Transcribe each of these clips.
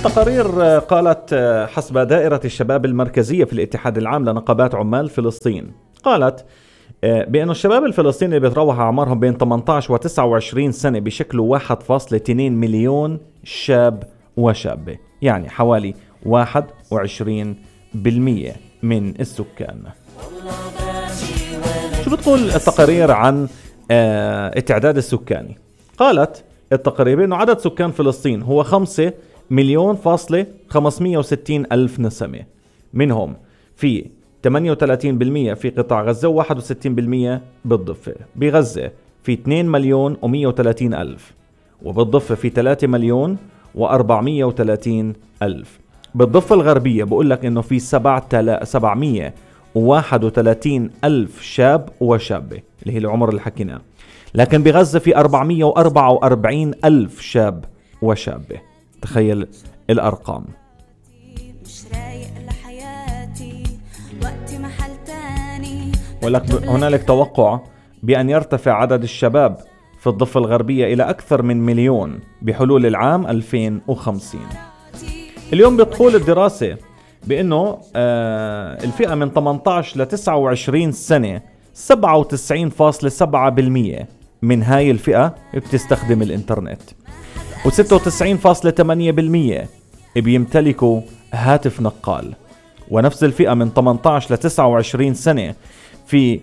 التقارير قالت حسب دائرة الشباب المركزية في الاتحاد العام لنقابات عمال فلسطين، قالت بأن الشباب الفلسطيني اللي بيتراوح أعمارهم بين 18 و 29 سنة بشكل 1.2 مليون شاب وشابة، يعني حوالي 21% من السكان. شو بتقول التقارير عن التعداد السكاني؟ قالت التقارير أنه عدد سكان فلسطين هو 5,560,000 نسمة، منهم في 38% في قطاع غزة و61% بالضفة. بغزة في 2,130,000 وبالضفة في 3,430,000. بالضفة الغربية بقول لك إنه في 731,000 شاب وشابة اللي هي العمر اللي حكيناه، لكن بغزة في 444,000 شاب وشابة. تخيل الأرقام. ولك هنالك توقع بأن يرتفع عدد الشباب في الضفة الغربية إلى أكثر من 1,000,000 بحلول العام 2050. اليوم بتقول الدراسة بأنه الفئة من 18 ل 29 سنة 97.7% من هاي الفئة بتستخدم الإنترنت، و96.8% بيمتلكوا هاتف نقال. ونفس الفئة من 18 ل 29 سنة في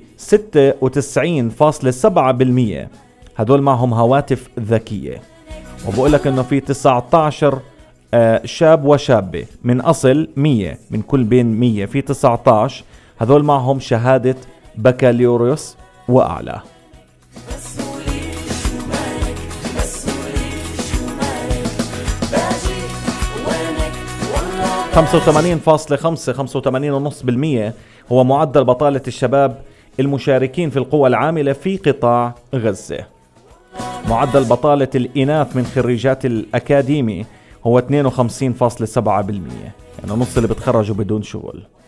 96.7% هدول معهم هواتف ذكية. وبقول لك انه في 19 شاب وشابة من اصل 100، من كل بين 100 في 19 هدول معهم شهادة بكالوريوس واعلى. 85.5% هو معدل بطالة الشباب المشاركين في القوى العاملة في قطاع غزة. معدل بطالة الإناث من خريجات الأكاديمي هو 52.7%، يعني نص اللي بتخرجوا بدون شغل.